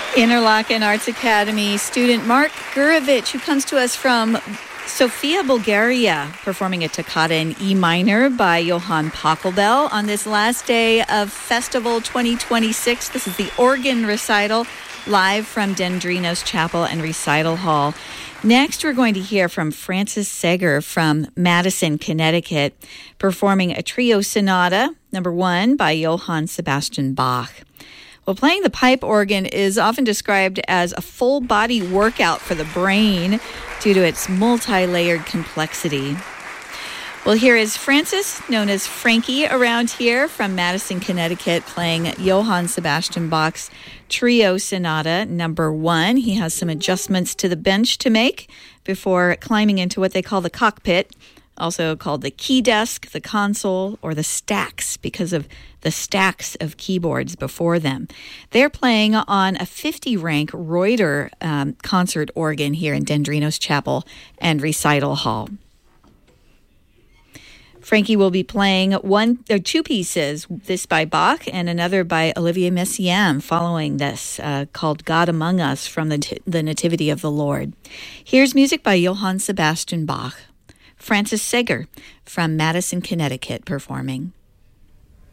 Interlochen Arts Academy student Mark Gurevich, who comes to us from Sofia, Bulgaria, performing a toccata in E minor by Johann Pachelbel on this last day of Festival 2026. This is the organ recital live from Dendrinos Chapel and Recital Hall. Next, we're going to hear from Francis Seger from Madison, Connecticut, performing a trio sonata, number 1, by Johann Sebastian Bach. Well, playing the pipe organ is often described as a full-body workout for the brain due to its multi-layered complexity. Well, here is Francis, known as Frankie around here, from Madison, Connecticut, playing Johann Sebastian Bach's Trio Sonata number 1. He has some adjustments to the bench to make before climbing into what they call the cockpit, also called the key desk, the console, or the stacks, because of the stacks of keyboards before them. They're playing on a 50-rank Reuter concert organ here in Dendrinos Chapel and Recital Hall. Frankie will be playing two pieces, this by Bach and another by Olivier Messiaen, following this, called God Among Us from the Nativity of the Lord. Here's music by Johann Sebastian Bach. Francis Seger from Madison, Connecticut, performing.